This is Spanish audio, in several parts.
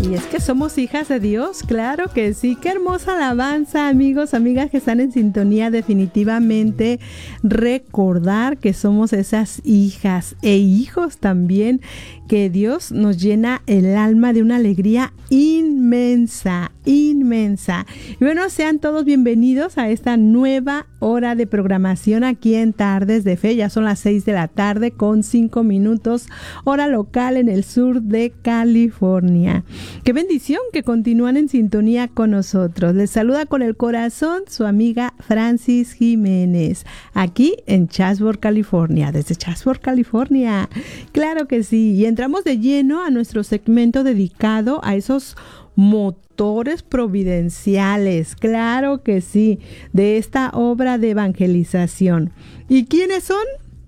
Y es que somos hijas de Dios, claro que sí. Qué hermosa alabanza, amigos, amigas que están en sintonía. Definitivamente recordar que somos esas hijas e hijos también, que Dios nos llena el alma de una alegría inmensa, inmensa. Y bueno, sean todos bienvenidos a esta nueva hora de programación aquí en Tardes de Fe. Ya son las 6 de la tarde con 5 minutos, hora local en el sur de California. Qué bendición que continúan en sintonía con nosotros. Les saluda con el corazón su amiga Francis Jiménez, aquí en Chatsworth, California, desde Chatsworth, California. Claro que sí, y entramos de lleno a nuestro segmento dedicado a esos motores providenciales, claro que sí, de esta obra de evangelización. ¿Y quiénes son?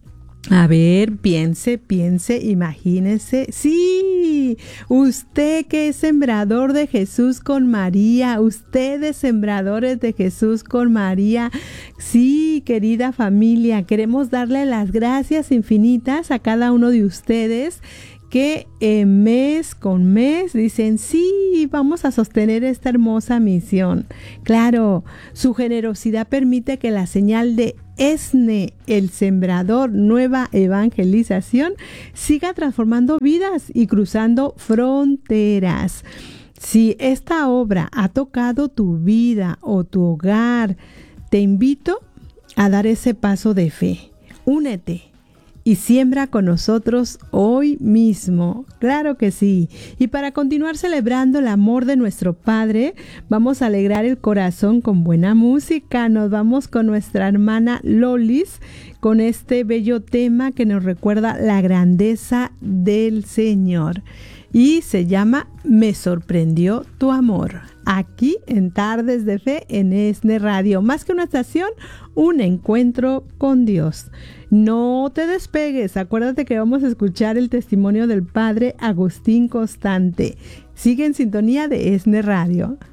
A ver, piense, imagínese. Sí, usted que es sembrador de Jesús con María, ustedes sembradores de Jesús con María. Sí, querida familia, queremos darle las gracias infinitas a cada uno de ustedes que mes con mes dicen, sí, vamos a sostener esta hermosa misión. Claro, su generosidad permite que la señal de ESNE, el sembrador, nueva evangelización, siga transformando vidas y cruzando fronteras. Si esta obra ha tocado tu vida o tu hogar, te invito a dar ese paso de fe. Únete y siembra con nosotros hoy mismo. Claro que sí. Y para continuar celebrando el amor de nuestro Padre, vamos a alegrar el corazón con buena música. Nos vamos con nuestra hermana Lolis, con este bello tema que nos recuerda la grandeza del Señor. Y se llama Me sorprendió tu amor. Aquí en Tardes de Fe en ESNE Radio. Más que una estación, un encuentro con Dios. No te despegues. Acuérdate que vamos a escuchar el testimonio del Padre Agustín Constante. Sigue en sintonía de ESNE Radio.